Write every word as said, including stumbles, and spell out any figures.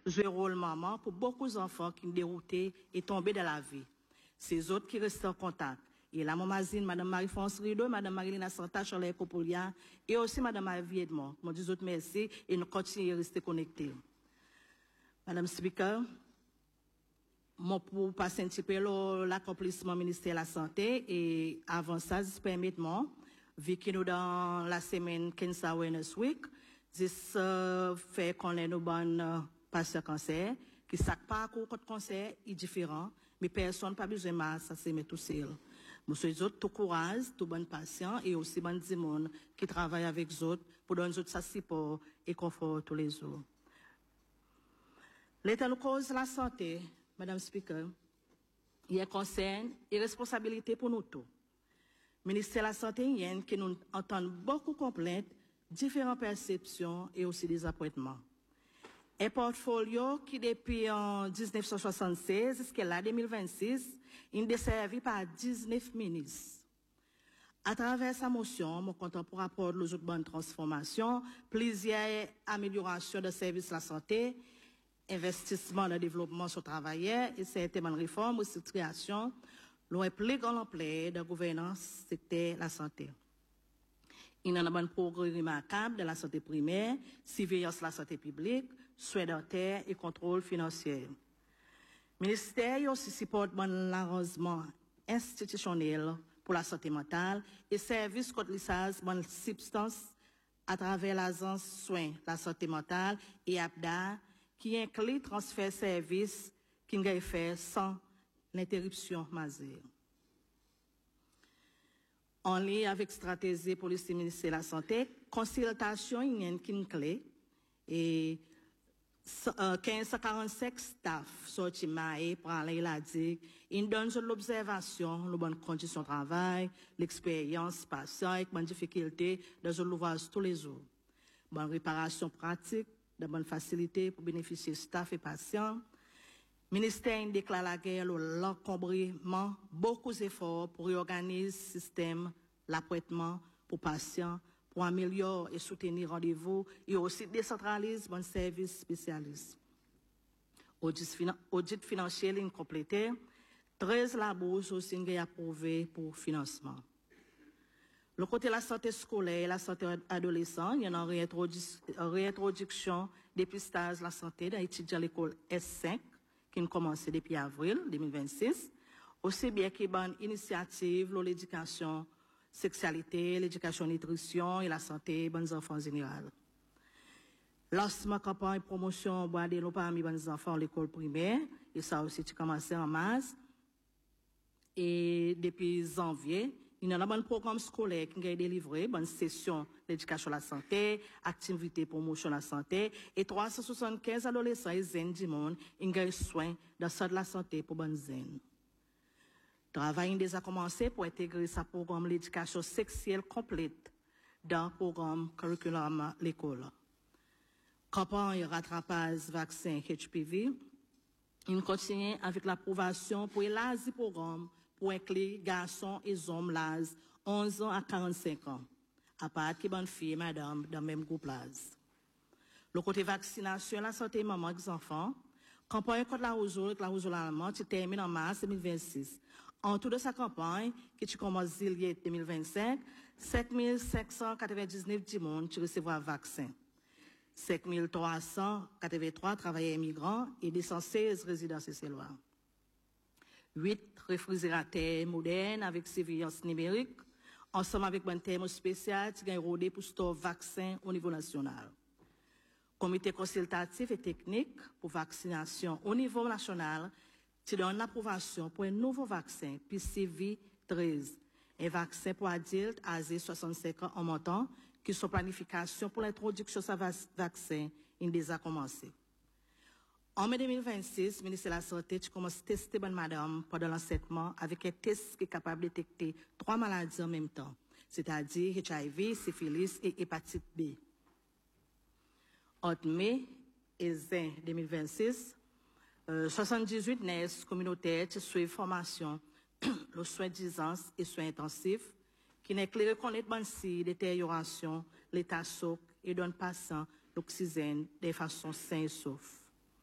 jouer rôle maman pour beaucoup d'enfants qui sont déroutés et tombés dans la vie. Ces autres qui restent en contact. Et la mamazine, Madame Marie-France Rideau, Madame Marilina Santa, Charles Copolia, et aussi Madame Marie Edmond. Je dis autres merci et nous continuons à rester connectés. Madame Speaker, mon pour passer un petit peu l'accomplissement ministère de la Santé et avant ça, je permettez-moi, vu que nous dans la semaine Cancer Awareness Week, je uh, fait qu'on est nos bonnes uh, patients cancer, qui chaque parcours contre cancer est différent, mais personne n'a pas besoin de masse, ça c'est mettre tout seul. Monsieur les autres, tout courage, tout bon patient et aussi bon monde qui travaille avec les autres pour donner aux autres support et confort tous les jours. L'état de cause de la santé, Madame Speaker, il y a concerne et responsabilité pour nous tous. Le ministère de la Santé, il y a qui nous entend beaucoup de complaintes, différentes perceptions et aussi des appointements. Un portfolio qui, depuis en mille neuf cent soixante-seize jusqu'à l'année deux mille vingt-six, est desservi par dix-neuf ministres. À travers sa motion, mon content pour apporter les autres bonnes transformations, plusieurs améliorations de services de la santé, investissement dans le développement sur travailleurs et certaines réformes aussi création, l'ont plus grand ampleur de gouvernance, c'était la santé. Il y a un bon progrès remarquable de la santé primaire, surveillance de la santé publique, soins dentaires et contrôle financier. Le ministère aussi supporte bon l'arrangement institutionnel pour la santé mentale et service contre l'usage de substances à travers l'agence soins de la santé mentale et A P D A, qui inclut transfert service qui n'est fait sans l'interruption majeure. En lien avec stratégie pour le ministère de la Santé, consultation est une clé et quinze cent quarante-cinq staff sorti maé pour aller la dit, ils donnent l'observation, les bonnes conditions de travail, l'expérience patient et bonnes difficultés dans l'ouvrage tous les jours. Bonne réparation pratique, de bonnes facilités pour bénéficier staff et patients. Le ministère déclare la guerre, l'encombrement, beaucoup d'efforts pour réorganiser le système, l'apprêtement pour patients, pour améliorer et soutenir rendez-vous et aussi décentraliser bon services spécialistes. Audit financier incomplété, treize labos aussi approuvés pour financement. Le côté de la santé scolaire et la santé adolescente, il y a une réintroduction des dépistage de la santé dans étudiants à l'école S cinq qui a commencé depuis avril deux mille vingt-six, aussi bien qu'il y a une initiative, l'éducation, sexualité, l'éducation, nutrition et la santé, bonnes enfants en général. Lancement campagne promotion, bois de l'eau parmi les enfants à l'école primaire, et ça aussi, tu commencé en mars. Et depuis janvier, il y a un bon programme scolaire qui a délivré, bonne session d'éducation à la santé, activité promotion à la santé, et trois cent soixante-quinze adolescents et zen du monde, ils ont soin dans de la santé pour bonne zen. Travail a déjà commencé pour intégrer ce programme l'éducation sexuelle complète dans le programme curriculum l'école. Campagne rattrapage vaccin H P V, il continue avec l'approbation pour élargir le programme pour inclure garçons et hommes l'âge onze ans à quarante-cinq ans, à part qui bonne fille et madame dans le même groupe l'âge. Le côté vaccination, la santé maman des enfants, campagne contre la rougeole, la rougeole allemande, qui termine en mars deux mille vingt-six. En tout de sa campagne, qui tu commences en juillet deux mille vingt-cinq, sept mille cinq cent quatre-vingt-dix-neuf du monde qui recevront vaccin. cinq mille trois cent quatre-vingt-trois travailleurs migrants et deux cent seize résidents célois. huit réfrigérateurs modernes avec surveillance numérique, ensemble avec un thème spécial qui a rodé pour store vaccin au niveau national. Comité consultatif et technique pour vaccination au niveau national, qui donne l'approbation pour un nouveau vaccin, P C V treize, un vaccin pour adultes âgés soixante-cinq ans en montant, qui sont planification pour l'introduction de ce vaccin, il déjà commencé. En mai deux mille vingt-six, le ministère de la Santé commence à tester bonne madame pendant l'enseignement avec un test qui est capable de détecter trois maladies en même temps, c'est-à-dire H I V, syphilis et hépatite B. Entre mai et juin deux mille vingt-six, euh, soixante-dix-huit N E S communautaires qui suivent formation, le soin d'urgence et soins intensifs, qui n'est que les reconnaître bonne si détérioration, l'état soc et donne passant l'oxygène de façon saine et sauf.